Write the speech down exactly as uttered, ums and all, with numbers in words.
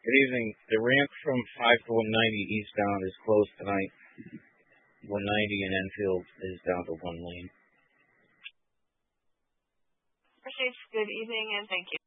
Good evening. The ramp from five to one ninety eastbound is closed tonight. one ninety in Enfield is down to one lane. Appreciate Good evening, and thank you.